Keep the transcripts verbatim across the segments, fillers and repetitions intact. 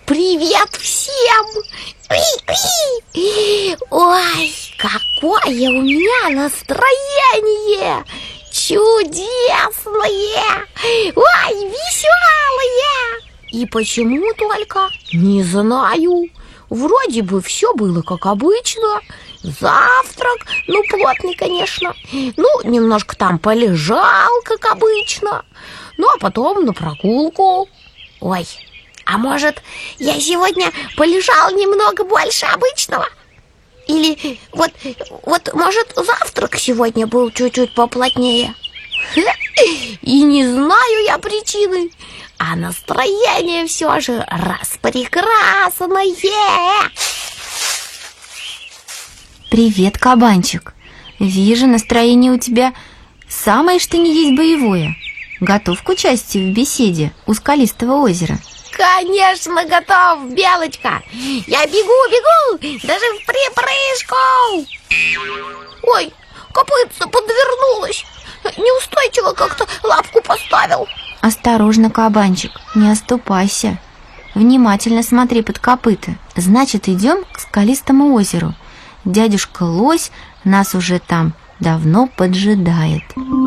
Привет всем! Ой, какое у меня настроение! Чудесное! Ой, веселое! И почему только? Не знаю. Вроде бы все было как обычно. Завтрак, ну плотный, конечно. Ну, немножко там полежал, как обычно. Ну, а потом на прогулку. Ой, а может, я сегодня полежал немного больше обычного? Или вот, вот, может, завтрак сегодня был чуть-чуть поплотнее? И не знаю я причины. А настроение все же распрекрасное. Привет, кабанчик. Вижу, настроение у тебя самое что ни есть боевое. Готов к участию в беседе у скалистого озера? Конечно, готов, Белочка. Я бегу, бегу, даже в припрыжку. Ой, копытце подвернулось. Неустойчиво как-то лапку поставил. Осторожно, кабанчик, не оступайся. Внимательно смотри под копыта. Значит, идем к скалистому озеру. Дядюшка Лось нас уже там давно поджидает.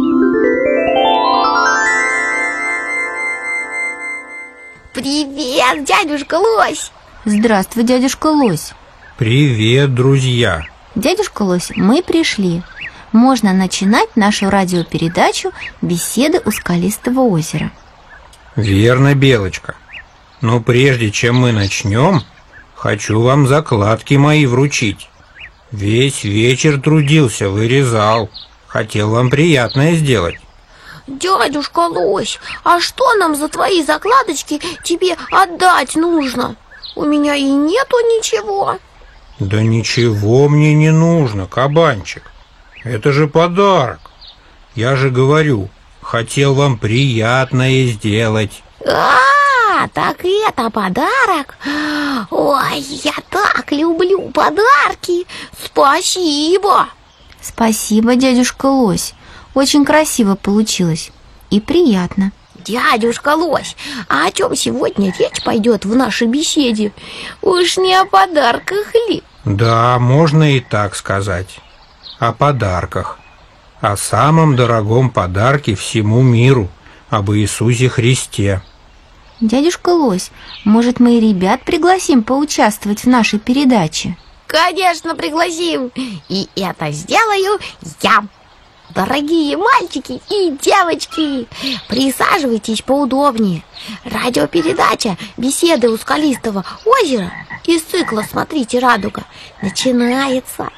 Привет, дядюшка Лось. Здравствуй, дядюшка Лось. Привет, друзья. Дядюшка Лось, мы пришли. Можно начинать нашу радиопередачу «Беседы у скалистого озера». Верно, Белочка. Но прежде чем мы начнем, хочу вам закладки мои вручить. Весь вечер трудился, вырезал. Хотел вам приятное сделать. Дядюшка Лось, а что нам за твои закладочки тебе отдать нужно? У меня и нету ничего. Да ничего мне не нужно, кабанчик. Это же подарок. Я же говорю, хотел вам приятное сделать. А, так это подарок? Ой, я так люблю подарки. Спасибо. Спасибо, дядюшка Лось. Очень красиво получилось и приятно. Дядюшка Лось, а о чем сегодня речь пойдет в нашей беседе? Уж не о подарках ли? Да, можно и так сказать. О подарках. О самом дорогом подарке всему миру. Об Иисусе Христе. Дядюшка Лось, может, мы и ребят пригласим поучаствовать в нашей передаче? Конечно, пригласим. И это сделаю я. Дорогие мальчики и девочки, присаживайтесь поудобнее. Радиопередача «Беседы у скалистого озера» из цикла «Смотрите, радуга» начинается.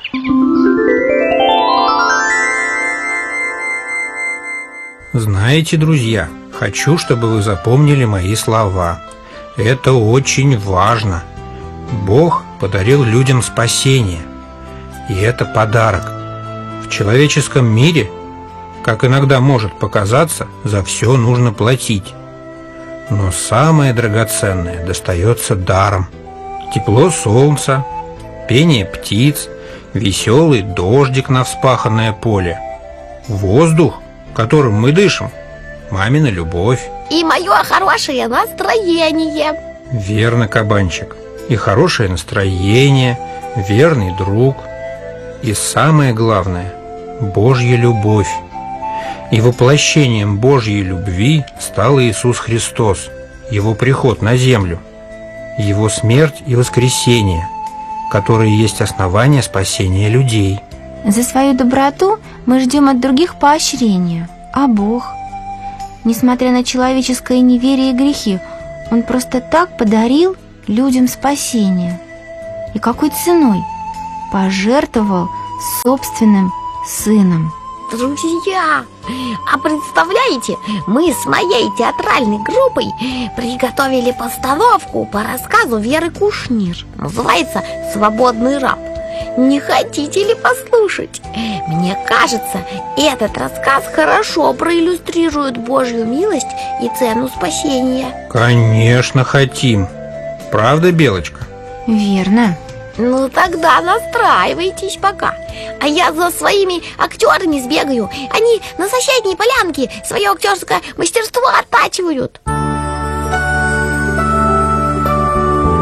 Знаете, друзья, хочу, чтобы вы запомнили мои слова. Это очень важно. Бог подарил людям спасение. И это подарок. В человеческом мире, как иногда может показаться, за все нужно платить. Но самое драгоценное достается даром. Тепло солнца, пение птиц, веселый дождик на вспаханное поле, воздух, которым мы дышим, мамина любовь. И мое хорошее настроение. Верно, кабанчик. И хорошее настроение, верный друг. И самое главное – Божья любовь. И воплощением Божьей любви стал Иисус Христос, Его приход на землю, Его смерть и воскресение, которые есть основание спасения людей. За свою доброту мы ждем от других поощрения. А Бог? Несмотря на человеческое неверие и грехи, Он просто так подарил людям спасение. И какой ценой? Пожертвовал собственным сыном. Друзья, а представляете, мы с моей театральной группой приготовили постановку по рассказу Веры Кушнир. Называется «Свободный раб». Не хотите ли послушать? Мне кажется, этот рассказ хорошо проиллюстрирует Божью милость и цену спасения. Конечно, хотим. Правда, Белочка? Верно. Ну тогда настраивайтесь пока. А я за своими актерами сбегаю. Они на соседней полянке свое актерское мастерство оттачивают.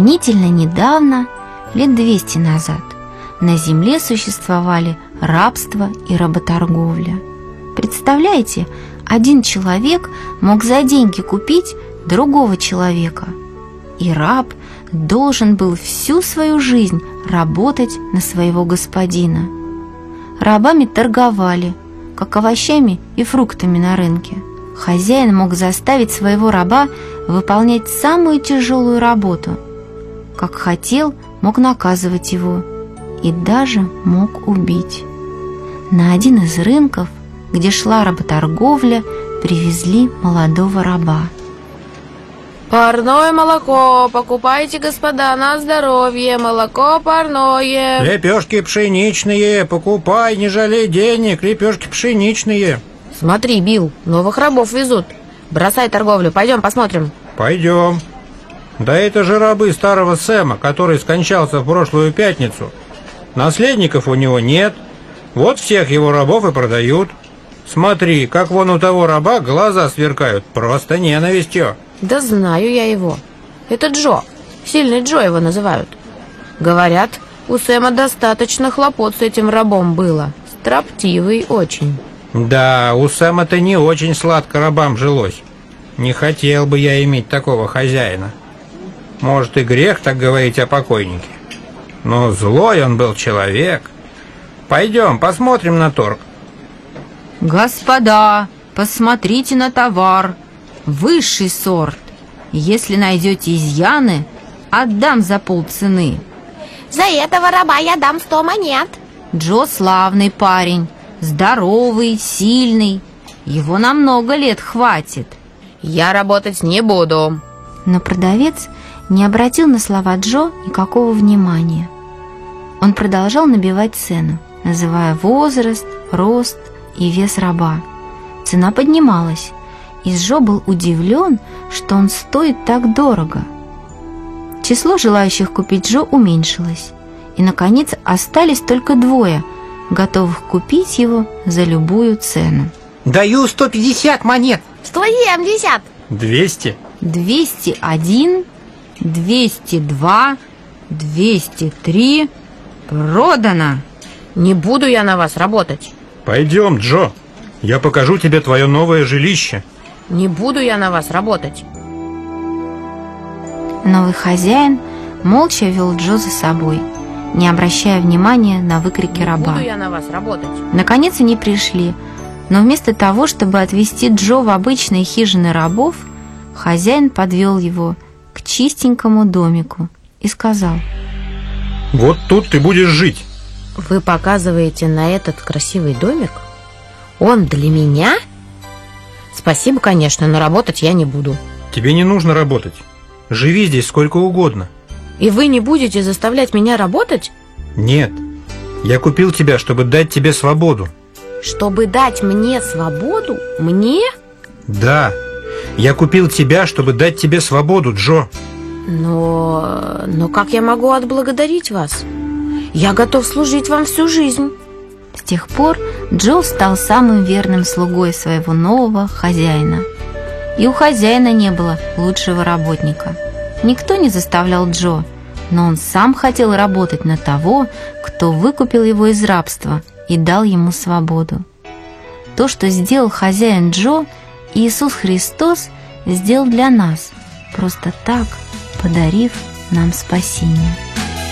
Сравнительно недавно, лет двести назад, на земле существовали рабство и работорговля. Представляете, один человек мог за деньги купить другого человека, и раб должен был всю свою жизнь работать на своего господина. Рабами торговали, как овощами и фруктами на рынке. Хозяин мог заставить своего раба выполнять самую тяжелую работу. Как хотел, мог наказывать его и даже мог убить. На один из рынков, где шла работорговля, привезли молодого раба. Парное молоко, покупайте, господа, на здоровье, молоко парное. Лепешки пшеничные, покупай, не жалей денег, лепешки пшеничные. Смотри, Билл, новых рабов везут. Бросай торговлю, пойдем посмотрим. Пойдем. Да это же рабы старого Сэма, который скончался в прошлую пятницу. Наследников у него нет. Вот всех его рабов и продают. Смотри, как вон у того раба глаза сверкают, просто ненавистью. Да знаю я его. Это Джо. Сильный Джо его называют. Говорят, у Сэма достаточно хлопот с этим рабом было. Строптивый очень. Да, у Сэма-то не очень сладко рабам жилось. Не хотел бы я иметь такого хозяина. Может, и грех так говорить о покойнике. Но злой он был человек. Пойдем, посмотрим на торг. Господа, посмотрите на товар. Высший сорт. Если найдете изъяны, отдам за полцены. За этого раба я дам сто монет. Джо славный парень, здоровый, сильный. Его на много лет хватит. Я работать не буду. Но продавец не обратил на слова Джо никакого внимания. Он продолжал набивать цену, называя возраст, рост и вес раба. Цена поднималась, и Джо был удивлен, что он стоит так дорого. Число желающих купить Джо уменьшилось, и, наконец, остались только двое, готовых купить его за любую цену. Даю сто пятьдесят монет. сто семьдесят. Двести. двести один, двести два, двести три. Продано. Не буду я на вас работать. Пойдем, Джо. Я покажу тебе твое новое жилище. Не буду я на вас работать. Новый хозяин молча вел Джо за собой, не обращая внимания на выкрики раба. Буду я на вас работать. Наконец они пришли, но вместо того, чтобы отвезти Джо в обычные хижины рабов, хозяин подвел его к чистенькому домику и сказал: Вот тут ты будешь жить. Вы показываете на этот красивый домик? Он для меня? Спасибо, конечно, но работать я не буду. Тебе не нужно работать. Живи здесь сколько угодно. И вы не будете заставлять меня работать? Нет. Я купил тебя, чтобы дать тебе свободу. Чтобы дать мне свободу? Мне? Да. Я купил тебя, чтобы дать тебе свободу, Джо. Но... Но как я могу отблагодарить вас? Я готов служить вам всю жизнь. С тех пор Джо стал самым верным слугой своего нового хозяина. И у хозяина не было лучшего работника. Никто не заставлял Джо, но он сам хотел работать на того, кто выкупил его из рабства и дал ему свободу. То, что сделал хозяин Джо, Иисус Христос сделал для нас, просто так подарив нам спасение.